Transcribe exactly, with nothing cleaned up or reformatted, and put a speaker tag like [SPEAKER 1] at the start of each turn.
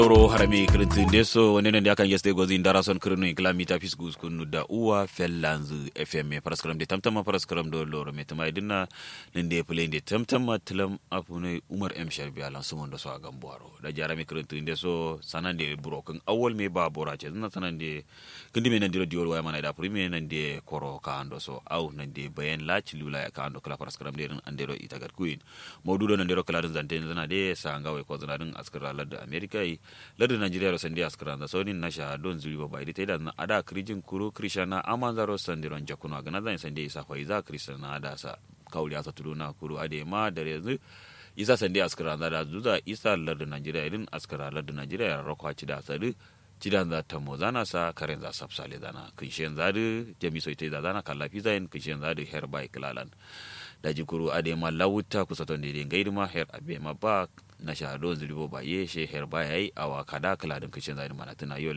[SPEAKER 1] Oro harami kirintin deso wani nan da akan yeste gozi indara son kirinu in kilamita fisgus kunu da uwa fellanzu F M paraskaram de tamtama paraskaram do loro metama idina ninde play de tamtama tilam apune Umar M Sharbi alan sumon do so agamboro da jarami kirintin deso sanande broken awol me ba borace na sanande kindi me nan diro diol waya mana da prime nan de koro ka ando so au nan de bayan lach lula ka ando kala paraskaram de andero itagat queen modudo nan dero kala zante zana de sanga we ko zana din askara ladda America ladda Nigeria ro sandi askara da soni nasha don zuri ba bai da na ada krijin kuro krishana amanzaro sandiron jakuno ga nan sandi isa faiza krishana ada sa kauli asa tuduna kuro ade ma da yanzu isa sandi askara da zuza isa ladda Nigeria din askara ladda Nigeria ro kwaci da sadu cidan za ta mozana sa karen za sapsale dana kishen zadu jami'so ite da dana kallafi zain kishen zadu herbai klalan da jikuru ade ma lawuta kusaton de ngairma her abe ma ba na shahado zuribo ba ye she her ba yayi awa kada kala din kishin zai mana tana yau